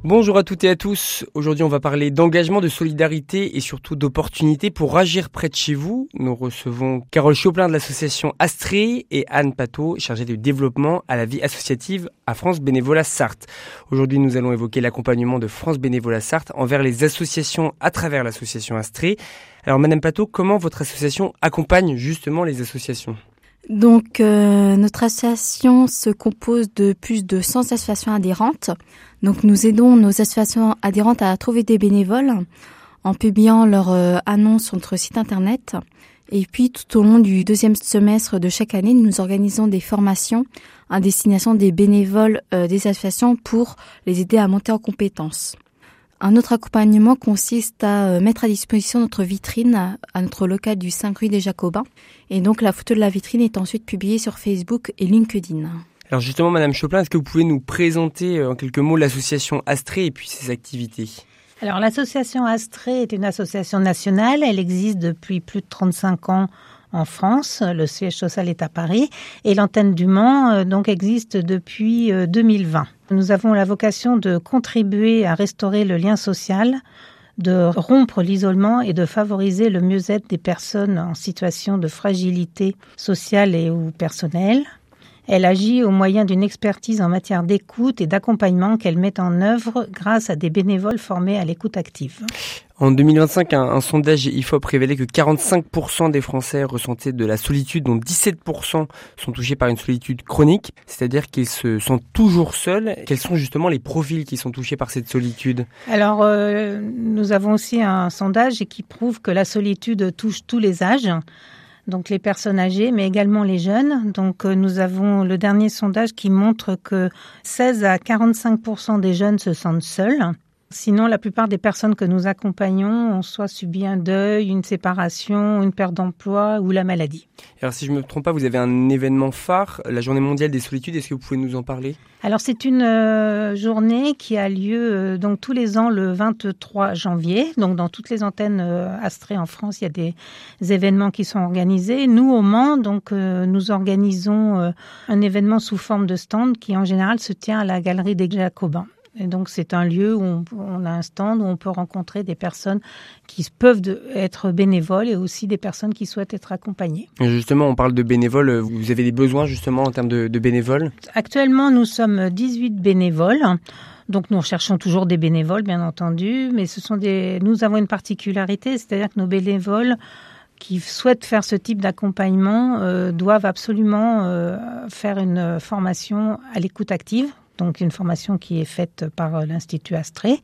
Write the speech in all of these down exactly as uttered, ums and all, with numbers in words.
Bonjour à toutes et à tous. Aujourd'hui, on va parler d'engagement, de solidarité et surtout d'opportunités pour agir près de chez vous. Nous recevons Carole Choplin de l'association Astrée et Anne Pateau, chargée du développement à la vie associative à France Bénévolat Sarthe. Aujourd'hui, nous allons évoquer l'accompagnement de France Bénévolat Sarthe envers les associations à travers l'association Astrée. Alors, Madame Pateau, comment votre association accompagne justement les associations ? Donc, euh, notre association se compose de plus de cent associations adhérentes. Donc, nous aidons nos associations adhérentes à trouver des bénévoles en publiant leur euh, annonce sur notre site internet. Et puis, tout au long du deuxième semestre de chaque année, nous organisons des formations à destination des bénévoles euh, des associations pour les aider à monter en compétences. Un autre accompagnement consiste à mettre à disposition notre vitrine à notre local du cinq rue des Jacobins. Et donc, la photo de la vitrine est ensuite publiée sur Facebook et LinkedIn. Alors justement, Madame Choplin, est-ce que vous pouvez nous présenter en quelques mots l'association Astrée et puis ses activités ? Alors, l'association Astrée est une association nationale. Elle existe depuis plus de trente-cinq ans en France. Le siège social est à Paris. Et l'antenne du Mans euh, donc, existe depuis euh, deux mille vingt. Nous avons la vocation de contribuer à restaurer le lien social, de rompre l'isolement et de favoriser le mieux-être des personnes en situation de fragilité sociale et ou personnelle. Elle agit au moyen d'une expertise en matière d'écoute et d'accompagnement qu'elle met en œuvre grâce à des bénévoles formés à l'écoute active. En deux mille vingt-cinq, un, un sondage I F O P révélait que quarante-cinq pour cent des Français ressentaient de la solitude, dont dix-sept pour cent sont touchés par une solitude chronique, c'est-à-dire qu'ils se sentent toujours seuls. Quels sont justement les profils qui sont touchés par cette solitude ? Alors, euh, nous avons aussi un sondage qui prouve que la solitude touche tous les âges. Donc les personnes âgées, mais également les jeunes. Donc euh, nous avons le dernier sondage qui montre que seize à quarante-cinq pour cent des jeunes se sentent seuls. Sinon, la plupart des personnes que nous accompagnons ont soit subi un deuil, une séparation, une perte d'emploi ou la maladie. Alors si je ne me trompe pas, vous avez un événement phare, la Journée mondiale des solitudes. Est-ce que vous pouvez nous en parler ? Alors c'est une euh, journée qui a lieu euh, donc tous les ans le vingt-trois janvier. Donc dans toutes les antennes euh, Astrée en France, il y a des, des événements qui sont organisés. Nous au Mans, donc euh, nous organisons euh, un événement sous forme de stand qui en général se tient à la galerie des Jacobins. Et donc, c'est un lieu où on, on a un stand où on peut rencontrer des personnes qui peuvent de, être bénévoles et aussi des personnes qui souhaitent être accompagnées. Et justement, on parle de bénévoles. Vous avez des besoins justement en termes de, de bénévoles ? Actuellement, nous sommes dix-huit bénévoles. Donc, nous recherchons toujours des bénévoles, bien entendu. Mais ce sont des, nous avons une particularité, c'est-à-dire que nos bénévoles qui souhaitent faire ce type d'accompagnement euh, doivent absolument euh, faire une formation à l'écoute active. Donc une formation qui est faite par l'Institut Astrée.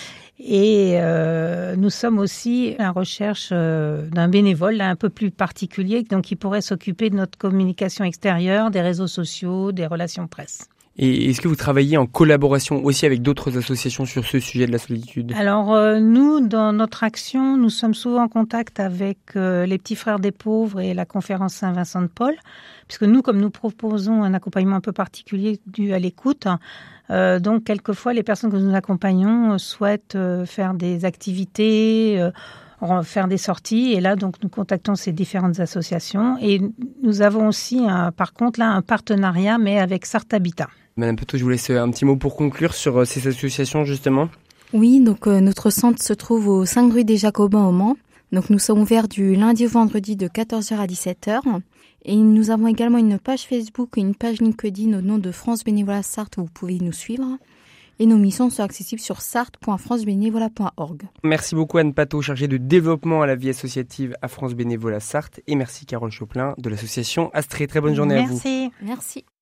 Et euh, nous sommes aussi à la recherche euh, d'un bénévole là, un peu plus particulier, donc qui pourrait s'occuper de notre communication extérieure, des réseaux sociaux, des relations presse. Et est-ce que vous travaillez en collaboration aussi avec d'autres associations sur ce sujet de la solitude ? Alors euh, nous, dans notre action, nous sommes souvent en contact avec euh, les Petits Frères des Pauvres et la Conférence Saint-Vincent de Paul, puisque nous, comme nous proposons un accompagnement un peu particulier dû à l'écoute, euh, donc quelquefois les personnes que nous accompagnons souhaitent euh, faire des activités, euh, faire des sorties, et là donc nous contactons ces différentes associations. Et nous avons aussi, un, par contre, là un partenariat, mais avec Sarthe Habitat. Madame Pateau, je vous laisse un petit mot pour conclure sur ces associations justement. Oui, donc euh, notre centre se trouve au cinq rue des Jacobins au Mans. Donc nous sommes ouverts du lundi au vendredi de quatorze heures à dix-sept heures. Et nous avons également une page Facebook et une page LinkedIn au nom de France Bénévolat Sarthe où vous pouvez nous suivre. Et nos missions sont accessibles sur sarthe point france bénévolat point org. Merci beaucoup Anne Pateau, chargée de développement à la vie associative à France Bénévolat Sarthe. Et merci Carole Choplin de l'association Astrée. Très bonne journée Merci. à vous. Merci.